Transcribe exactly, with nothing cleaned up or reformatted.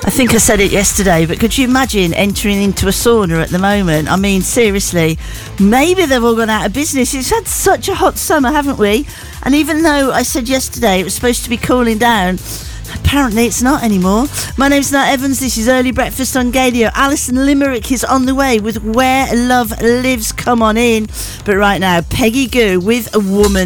I think I said it yesterday, but could you imagine entering into a sauna at the moment? I mean, seriously, maybe they've all gone out of business. It's had such a hot summer, haven't we? And even though I said yesterday it was supposed to be cooling down, apparently it's not anymore. My name's Nat Evans. This is Early Breakfast on Gadio. Alison Limerick is on the way with Where Love Lives. Come on in. But right now, Peggy Gou with A Woman.